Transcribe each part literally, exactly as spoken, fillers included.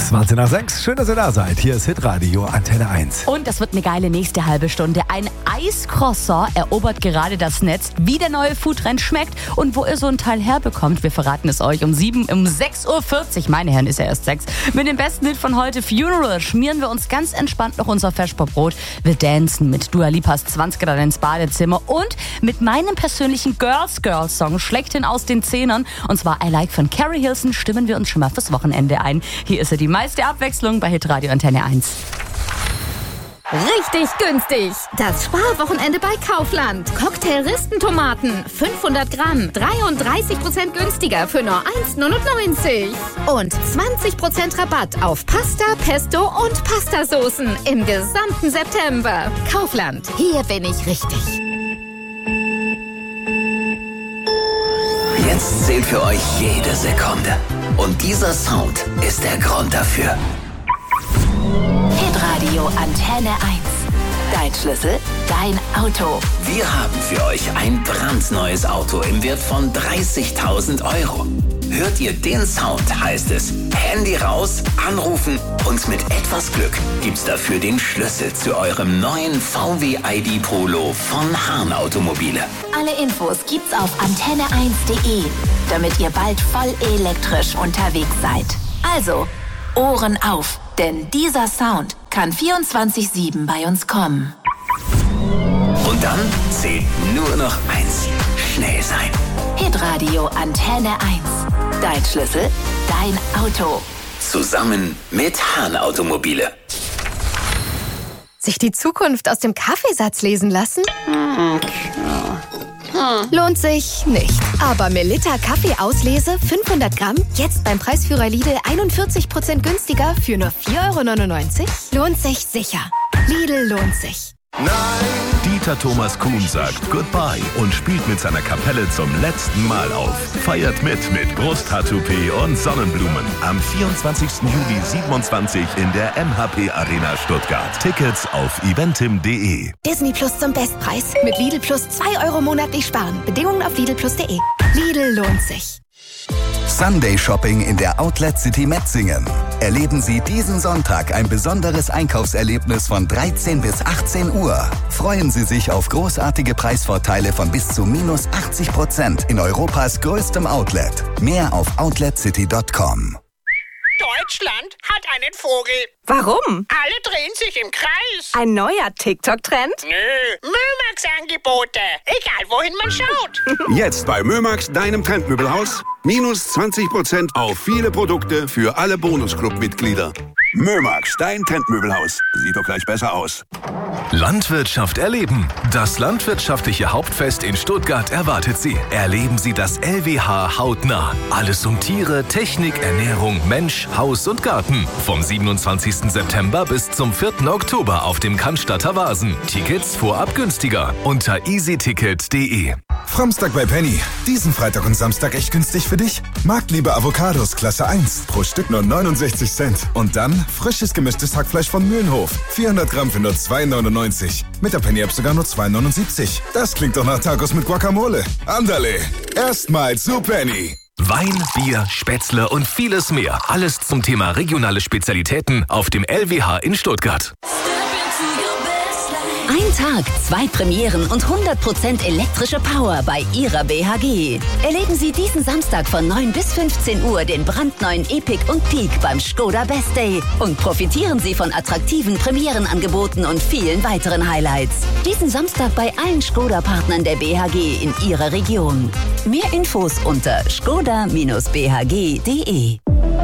zwanzig nach sechs. Schön, dass ihr da seid. Hier ist Hitradio Antenne eins. Und das wird eine geile nächste halbe Stunde. Ein Eiscroissant erobert gerade das Netz. Wie der neue Foodtrend schmeckt und wo ihr so ein Teil herbekommt, wir verraten es euch um sieben, um sechs Uhr vierzig. Meine Herren, ist ja erst sechs. Mit dem besten Hit von heute, Funeral, schmieren wir uns ganz entspannt noch unser Feschbrot. Wir dancen mit Dua Lipas zwanzig Grad ins Badezimmer und mit meinem persönlichen Girls Girls Song schlechthin aus den Zehnern. Und zwar I Like von Carrie Hilson stimmen wir uns schon mal fürs Wochenende ein. Hier ist ja die meiste Abwechslung bei Hitradio Antenne eins. Richtig günstig. Das Sparwochenende bei Kaufland. Cocktail-Ristentomaten, fünfhundert Gramm, dreiunddreißig Prozent günstiger für nur eins Komma neunundneunzig. Und zwanzig Prozent Rabatt auf Pasta, Pesto und Pastasoßen im gesamten September. Kaufland, hier bin ich richtig. Jetzt zählt für euch jede Sekunde. Und dieser Sound ist der Grund dafür. Hitradio Antenne eins. Dein Schlüssel, dein Auto. Wir haben für euch ein brandneues Auto im Wert von dreißigtausend Euro. Hört ihr den Sound, heißt es Handy raus, anrufen und mit etwas Glück gibt's dafür den Schlüssel zu eurem neuen V W I D Polo von Hahn Automobile. Alle Infos gibt's auf antenne eins punkt de, damit ihr bald voll elektrisch unterwegs seid. Also, Ohren auf, denn dieser Sound kann vierundzwanzig sieben bei uns kommen. Und dann zählt nur noch eins: schnell sein. Hitradio Antenne eins. Dein Schlüssel, dein Auto. Zusammen mit Hahn Automobile. Sich die Zukunft aus dem Kaffeesatz lesen lassen? Lohnt sich nicht. Aber Melitta Kaffeeauslese fünfhundert Gramm, jetzt beim Preisführer Lidl einundvierzig Prozent günstiger für nur vier Euro neunundneunzig? Lohnt sich sicher. Lidl lohnt sich. Nein! Dieter Thomas Kuhn sagt Goodbye und spielt mit seiner Kapelle zum letzten Mal auf. Feiert mit mit Brusttattoo-P und Sonnenblumen. Am vierundzwanzigsten Juli siebenundzwanzig in der M H P Arena Stuttgart. Tickets auf eventim punkt de. Disney Plus zum Bestpreis. Mit Lidl Plus zwei Euro monatlich sparen. Bedingungen auf lidl plus punkt de. Lidl lohnt sich. Sunday Shopping in der Outlet City Metzingen. Erleben Sie diesen Sonntag ein besonderes Einkaufserlebnis von dreizehn bis achtzehn Uhr. Freuen Sie sich auf großartige Preisvorteile von bis zu minus achtzig Prozent in Europas größtem Outlet. Mehr auf outlet city punkt com. Deutschland hat einen Vogel. Warum? Alle drehen sich im Kreis. Ein neuer TikTok-Trend? Nö, Mömax-Angebote. Egal, wohin man schaut. Jetzt bei Mömax, deinem Trendmöbelhaus. Minus zwanzig Prozent auf viele Produkte für alle Bonusclub-Mitglieder. Mömax, dein Trendmöbelhaus. Sieht doch gleich besser aus. Landwirtschaft erleben. Das landwirtschaftliche Hauptfest in Stuttgart erwartet Sie. Erleben Sie das L W H hautnah. Alles um Tiere, Technik, Ernährung, Mensch, Haus und Garten. Vom siebenundzwanzigsten September bis zum vierten Oktober auf dem Cannstatter Vasen. Tickets vorab günstiger unter easyticket punkt de. Framstag bei Penny. Diesen Freitag und Samstag echt günstig für dich? Marktliebe Avocados Klasse eins. Pro Stück nur neunundsechzig Cent. Und dann frisches gemischtes Hackfleisch von Mühlenhof. vierhundert Gramm für nur zwei neunundneunzig. Mit der Penny-App sogar nur zwei neunundsiebzig. Das klingt doch nach Tacos mit Guacamole. Andale. Erstmal zu Penny. Wein, Bier, Spätzle und vieles mehr. Alles zum Thema regionale Spezialitäten auf dem L W H in Stuttgart. Ein Tag, zwei Premieren und hundert Prozent elektrische Power bei Ihrer B H G. Erleben Sie diesen Samstag von neun bis fünfzehn Uhr den brandneuen Epic und Peak beim Skoda Best Day und profitieren Sie von attraktiven Premierenangeboten und vielen weiteren Highlights. Diesen Samstag bei allen Skoda-Partnern der B H G in Ihrer Region. Mehr Infos unter skoda Bindestrich b h g punkt de.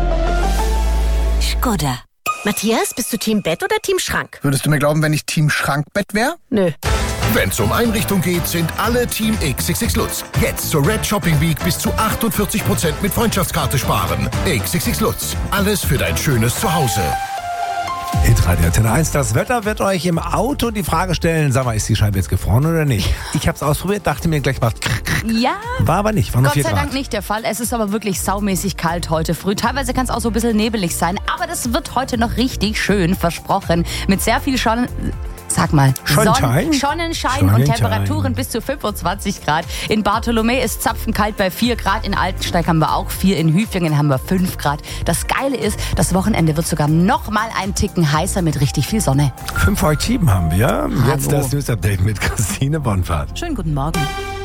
Skoda. Matthias, bist du Team Bett oder Team Schrank? Würdest du mir glauben, wenn ich Team Schrankbett wäre? Nö. Wenn's um Einrichtung geht, sind alle Team X X X Lutz. Jetzt zur Red Shopping Week bis zu achtundvierzig Prozent mit Freundschaftskarte sparen. X X X Lutz. Alles für dein schönes Zuhause. Hitradio Antenne eins, das Wetter wird euch im Auto die Frage stellen, sag mal, ist die Scheibe jetzt gefroren oder nicht? Ich hab's ausprobiert, dachte mir gleich mal, ja, war aber nicht, war nur Gott vier sei Grad. Dank nicht der Fall. Es ist aber wirklich saumäßig kalt heute früh. Teilweise kann es auch so ein bisschen nebelig sein, aber das wird heute noch richtig schön, versprochen. Mit sehr viel Sonne. Sag mal, Sonnenschein? Sonn- Sonnenschein, Sonnenschein und Temperaturen bis zu fünfundzwanzig Grad. In Bartholomä ist zapfenkalt bei vier Grad. In Altensteig haben wir auch vier. In Hüfingen haben wir fünf Grad. Das Geile ist, das Wochenende wird sogar noch mal ein Ticken heißer mit richtig viel Sonne. fünf heute sieben haben wir. Jetzt Hallo. das News-Update mit Christine Bonfahrt. Schönen guten Morgen.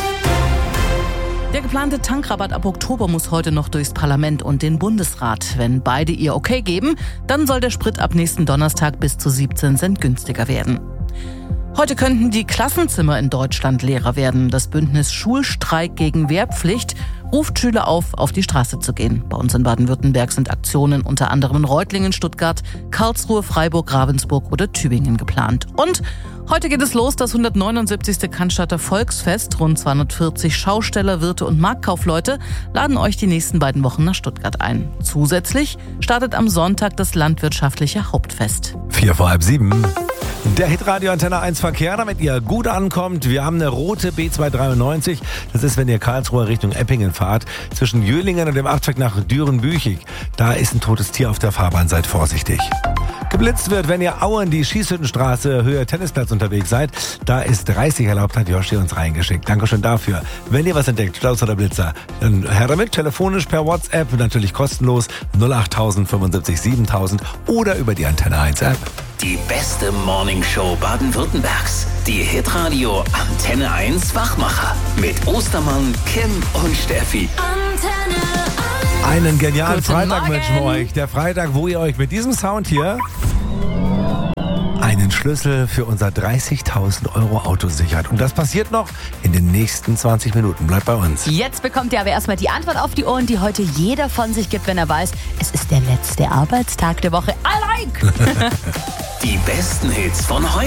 Der geplante Tankrabatt ab Oktober muss heute noch durchs Parlament und den Bundesrat. Wenn beide ihr Okay geben, dann soll der Sprit ab nächsten Donnerstag bis zu siebzehn Cent günstiger werden. Heute könnten die Klassenzimmer in Deutschland leerer werden. Das Bündnis Schulstreik gegen Wehrpflicht ruft Schüler auf, auf die Straße zu gehen. Bei uns in Baden-Württemberg sind Aktionen unter anderem in Reutlingen, Stuttgart, Karlsruhe, Freiburg, Ravensburg oder Tübingen geplant. Und heute geht es los, das hundertneunundsiebzigste Cannstatter Volksfest. Rund zweihundertvierzig Schausteller, Wirte und Marktkaufleute laden euch die nächsten beiden Wochen nach Stuttgart ein. Zusätzlich startet am Sonntag das landwirtschaftliche Hauptfest. Vier vor halb sieben. Der Hitradio Antenne eins Verkehr, damit ihr gut ankommt. Wir haben eine rote B zweihundertdreiundneunzig. Das ist, wenn ihr Karlsruhe Richtung Eppingen fahrt. Zwischen Jölingen und dem Abzweig nach Düren-Büchig. Da ist ein totes Tier auf der Fahrbahn. Seid vorsichtig. Geblitzt wird, wenn ihr Auen, die Schießhüttenstraße, Höhe Tennisplatz unterwegs seid. Da ist dreißig erlaubt, hat Joshi uns reingeschickt. Dankeschön dafür. Wenn ihr was entdeckt, Staus oder Blitzer, dann her damit, telefonisch per WhatsApp, natürlich kostenlos, null acht tausend fünfundsiebzig siebentausend oder über die Antenne eins App. Die beste Morningshow Baden-Württembergs. Die Hitradio Antenne eins Wachmacher. Mit Ostermann, Kim und Steffi. Antenne eins. Einen genialen Guten Freitag Morgen. wünschen wir euch. Der Freitag, wo ihr euch mit diesem Sound hier einen Schlüssel für unser dreißigtausend Euro Auto sichert. Und das passiert noch in den nächsten zwanzig Minuten. Bleibt bei uns. Jetzt bekommt ihr aber erstmal die Antwort auf die Ohren, die heute jeder von sich gibt, wenn er weiß, es ist der letzte Arbeitstag der Woche. I like! Die besten Hits von heute.